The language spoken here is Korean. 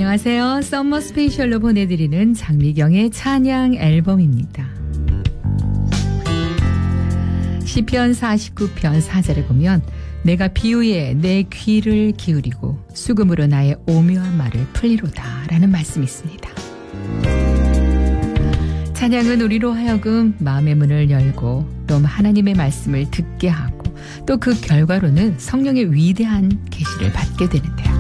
안녕하세요. 썸머 스페셜로 보내드리는 장미경의 찬양 앨범입니다. 시편 49편 4절에 보면 내가 비유에 내 귀를 기울이고 수금으로 나의 오묘한 말을 풀리로다 라는 말씀이 있습니다. 찬양은 우리로 하여금 마음의 문을 열고 또 하나님의 말씀을 듣게 하고 또 그 결과로는 성령의 위대한 계시를 받게 되는데요.